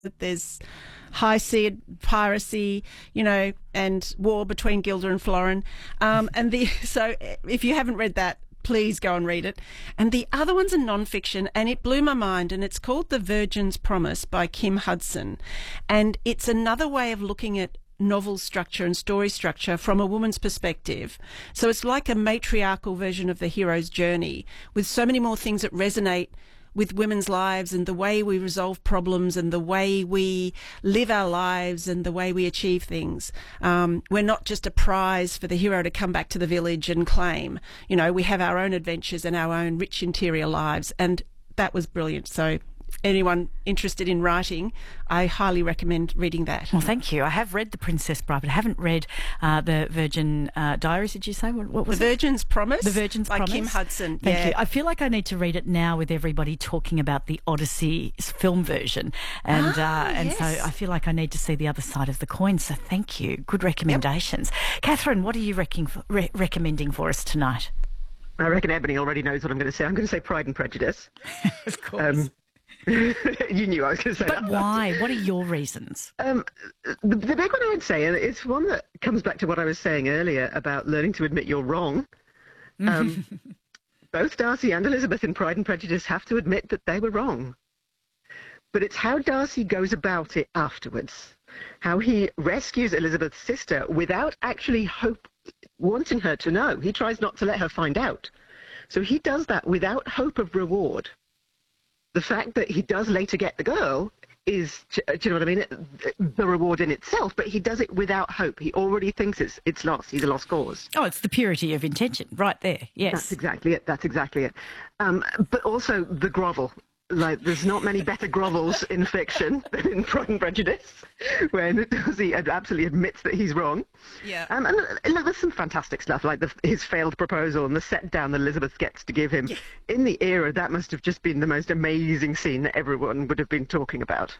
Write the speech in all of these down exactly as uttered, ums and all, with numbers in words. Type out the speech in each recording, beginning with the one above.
that there's high seas piracy, you know, and war between Gilda and Florin. Um, and the so if you haven't read that, please go and read it. And the other one's a non-fiction, and it blew my mind, and it's called The Virgin's Promise by Kim Hudson. And it's another way of looking at novel structure and story structure from a woman's perspective. So it's like a matriarchal version of the hero's journey, with so many more things that resonate with women's lives and the way we resolve problems and the way we live our lives and the way we achieve things. Um, we're not just a prize for the hero to come back to the village and claim. You know, we have our own adventures and our own rich interior lives, and that was brilliant. So anyone interested in writing, I highly recommend reading that. Well, thank you. I have read The Princess Bride, but I haven't read uh, The Virgin uh, Diaries, did you say? What, what was The it? Virgin's Promise. The Virgin's by Promise. Kim Hudson. Thank yeah. you. I feel like I need to read it now with everybody talking about the Odyssey film version. And Ah, uh, and yes. so I feel like I need to see the other side of the coin. So thank you. Good recommendations. Yep. Catherine, what are you recking for, re- recommending for us tonight? I reckon Ebony already knows what I'm going to say. I'm going to say Pride and Prejudice. Of course. Um, you knew I was going to say but that. But why? What are your reasons? Um, the, the big one I would say, and it's one that comes back to what I was saying earlier about learning to admit you're wrong. Um, both Darcy and Elizabeth in Pride and Prejudice have to admit that they were wrong. But it's how Darcy goes about it afterwards. How he rescues Elizabeth's sister without actually hope, wanting her to know. He tries not to let her find out. So he does that without hope of reward. The fact that he does later get the girl is, do you know what I mean, the reward in itself, but he does it without hope. He already thinks it's it's lost. He's a lost cause. Oh, it's the purity of intention right there, yes. That's exactly it. That's exactly it. Um, but also the grovel. Like, there's not many better grovels in fiction than in Pride and Prejudice, when he absolutely admits that he's wrong. Yeah. Um, and look, there's some fantastic stuff, like the, his failed proposal and the set down that Elizabeth gets to give him. Yeah. In the era, that must have just been the most amazing scene that everyone would have been talking about.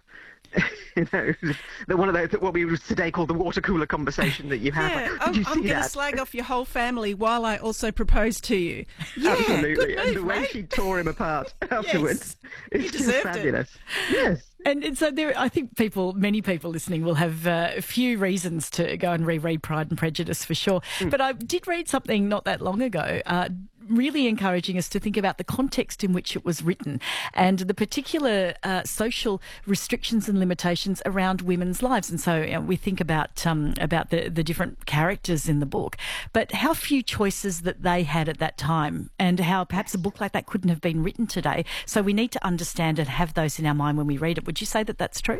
You know, the one of those, what we would today call the water cooler conversation that you have. Yeah, Did I'm, you I'm see going to that? slag off your whole family while I also propose to you. Yeah, Absolutely. good And move, the way mate. she tore him apart afterwards. Yes, It's he just deserved it. fabulous. Yes. And, and so there, I think people, many people listening will have uh, a few reasons to go and reread Pride and Prejudice for sure. Mm. But I did read something not that long ago, uh, really encouraging us to think about the context in which it was written and the particular uh, social restrictions and limitations around women's lives. And so you know, we think about um, about the, the different characters in the book, but how few choices that they had at that time, and how perhaps a book like that couldn't have been written today. So we need to understand and have those in our mind when we read it. Would you say that that's true?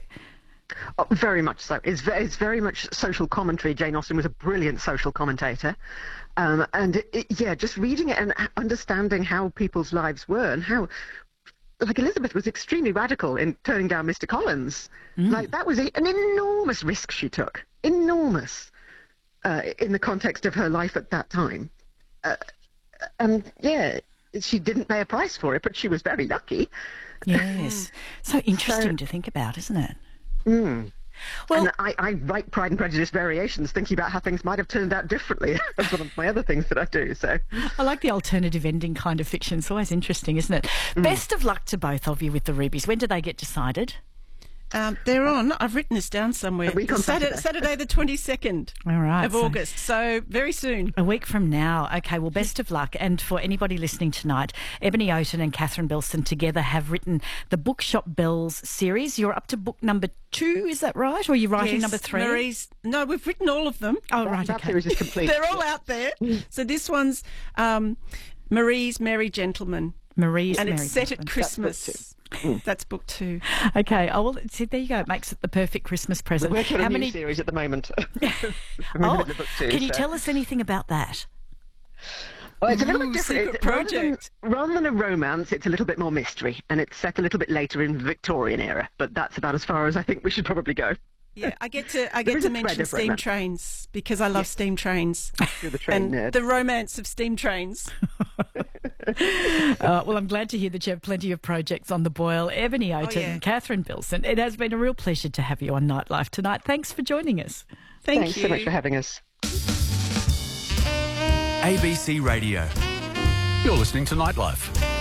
Oh, very much so. It's very, it's very much social commentary. Jane Austen was a brilliant social commentator. Um, and, it, it, yeah, just reading it and understanding how people's lives were and how, like, Elizabeth was extremely radical in turning down Mister Collins. Mm. Like, that was a, an enormous risk she took. Enormous. Uh, in the context of her life at that time. Uh, and, yeah, she didn't pay a price for it, but she was very lucky. Yes. So interesting so, to think about, isn't it? Mm. Well, and I, I write Pride and Prejudice variations thinking about how things might have turned out differently. That's one of my other things that I do. So I like the alternative ending kind of fiction. It's always interesting, isn't it? Mm. Best of luck to both of you with the Rubies. When do they get decided? Um, they're on. I've written this down somewhere. A week on Saturday, Saturday. Saturday the twenty-second All right, of so August. So very soon. A week from now. Okay, well, best of luck. And for anybody listening tonight, Ebony Oaten and Catherine Bilson together have written the Bookshop Bells series. You're up to book number two, is that right? Or are you writing Yes, number three? Marie's, no, we've written all of them. Oh, that, right, that okay. series is complete. They're all out there. So this one's um, Marie's Merry Gentleman. Marie's and Merry it's set Gentleman. at Christmas. That's book two. Okay. Oh, well, see, there you go. It makes it the perfect Christmas present. We're working on How a new many... series at the moment. oh, book two, can you so. tell us anything about that? Well, it's a little Ooh, bit different. secret It- rather project. Than, rather than a romance, it's a little bit more mystery, and it's set a little bit later in the Victorian era. But that's about as far as I think we should probably go. Yeah, I get to I There get is to a thread mention of steam romance. trains because I love Yes. steam trains You're the train and nerd. the romance of steam trains. Uh, well, I'm glad to hear that you have plenty of projects on the boil. Ebony Oaten yeah. and Catherine Bilson, it has been a real pleasure to have you on Nightlife tonight. Thanks for joining us. Thank Thanks you so much for having us. A B C Radio. You're listening to Nightlife.